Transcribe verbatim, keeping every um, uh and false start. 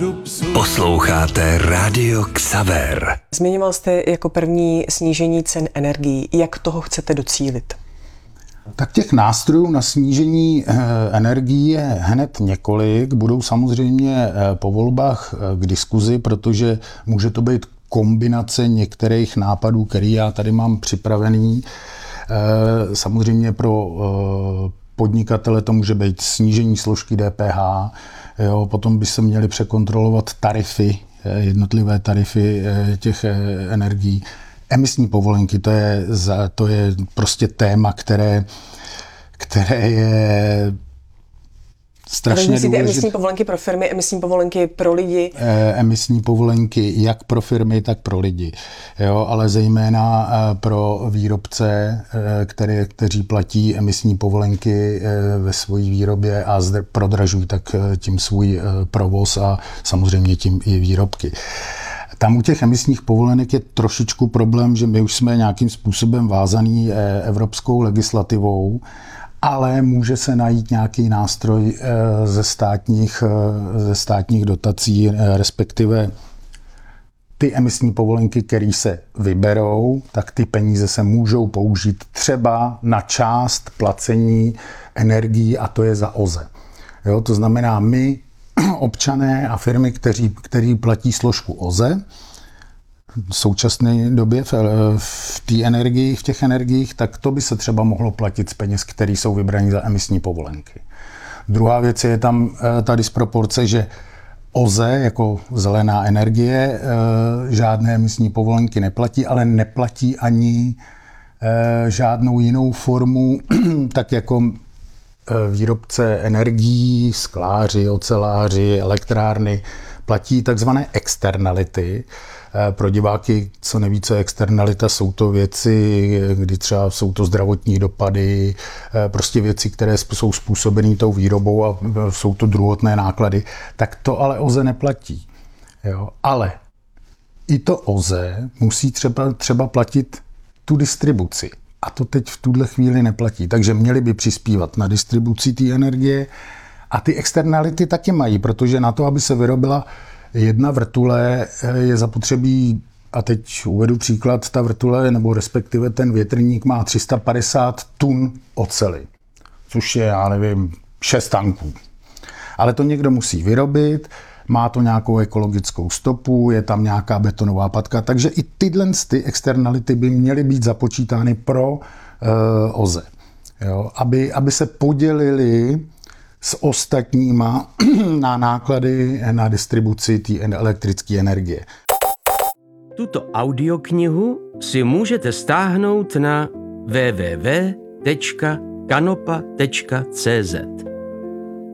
Posloucháte Rádio Xaver. Zmiňoval jste jako první snížení cen energií. Jak toho chcete docílit? Tak těch nástrojů na snížení energií je hned několik. Budou samozřejmě po volbách k diskuzi, protože může to být kombinace některých nápadů, který já tady mám připravený. Samozřejmě pro podnikatele to může být snížení složky D P H, jo, potom by se měly překontrolovat tarify, jednotlivé tarify těch energií. Emisní povolenky, to je, to je prostě téma, které, které je strašně důležité. Myslíte emisní povolenky pro firmy, emisní povolenky pro lidi? Emisní povolenky jak pro firmy, tak pro lidi. Jo, ale zejména pro výrobce, které, kteří platí emisní povolenky ve své výrobě a prodražují tak tím svůj provoz a samozřejmě tím i výrobky. Tam u těch emisních povolenek je trošičku problém, že my už jsme nějakým způsobem vázaný evropskou legislativou, ale může se najít nějaký nástroj ze státních, ze státních dotací, respektive ty emisní povolenky, které se vyberou, tak ty peníze se můžou použít třeba na část placení energií, a to je za O Z E. Jo, to znamená, my občané a firmy, kteří, kteří platí složku O Z E v současné době v, v té energii, v těch energiích, tak to by se třeba mohlo platit z peněz, které jsou vybrané za emisní povolenky. Druhá věc je tam ta disproporce, že O Z E jako zelená energie žádné emisní povolenky neplatí, ale neplatí ani žádnou jinou formu, tak jako výrobce energií, skláři, oceláři, elektrárny platí takzvané externality. Pro diváky, co neví, co je externalita, jsou to věci, kdy třeba jsou to zdravotní dopady, prostě věci, které jsou způsobené tou výrobou a jsou to druhotné náklady, tak to ale O Z E neplatí. Jo? Ale i to O Z E musí třeba, třeba platit tu distribuci. A to teď v tuhle chvíli neplatí. Takže měli by přispívat na distribuci té energie a ty externality taky mají, protože na to, aby se vyrobila jedna vrtule, je zapotřebí, a teď uvedu příklad, ta vrtule, nebo respektive ten větrník má tři sta padesát tun oceli, což je, já nevím, šest tanků. Ale to někdo musí vyrobit, má to nějakou ekologickou stopu, je tam nějaká betonová patka, takže i tyhle ty externality by měly být započítány pro uh, O Z E, jo? Aby, aby se podělili s ostatníma na náklady na distribuci té elektrické energie. Tuto audioknihu si můžete stáhnout na w w w tečka kanopa tečka c z.